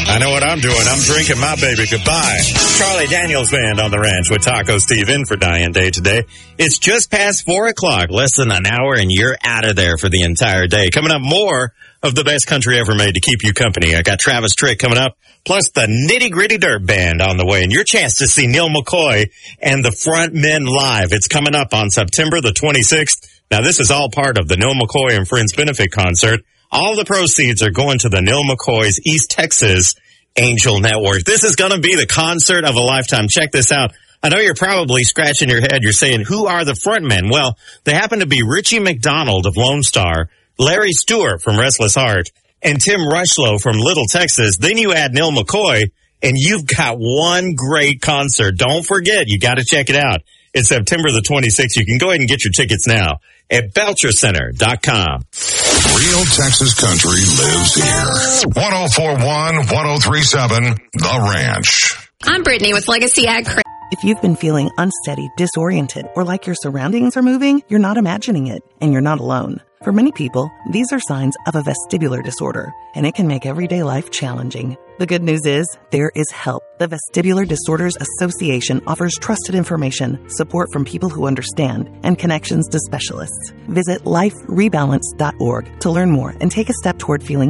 I know what I'm doing. I'm drinking my baby goodbye. Charlie Daniels Band on the ranch with Taco Steve in for Diane Day today. It's just past 4 o'clock, less than an hour, and you're out of there for the entire day. Coming up, more of the best country ever made to keep you company. I got Travis Tritt coming up, plus the Nitty Gritty Dirt Band on the way, and your chance to see Neil McCoy and the Front Men live. It's coming up on September the 26th. Now, this is all part of the Neil McCoy and Friends Benefit Concert. All the proceeds are going to the Neil McCoy's East Texas Angel Network. This is going to be the concert of a lifetime. Check this out. I know you're probably scratching your head. You're saying, who are the frontmen? Well, they happen to be Richie McDonald of Lone Star, Larry Stewart from Restless Heart, and Tim Rushlow from Little Texas. Then you add Neil McCoy, and you've got one great concert. Don't forget, you got to check it out. It's September the 26th. You can go ahead and get your tickets now at BelcherCenter.com. Real Texas country lives here. 104.1, 103.7, The Ranch. I'm Brittany with Legacy Ag. If you've been feeling unsteady, disoriented, or like your surroundings are moving, you're not imagining it, and you're not alone. For many people, these are signs of a vestibular disorder, and it can make everyday life challenging. The good news is, there is help. The Vestibular Disorders Association offers trusted information, support from people who understand, and connections to specialists. Visit liferebalance.org to learn more and take a step toward feeling